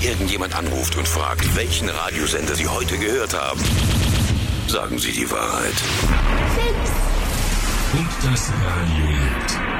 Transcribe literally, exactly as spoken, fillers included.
irgendjemand anruft und fragt, welchen Radiosender Sie heute gehört haben, sagen Sie die Wahrheit. Und das Radio lebt.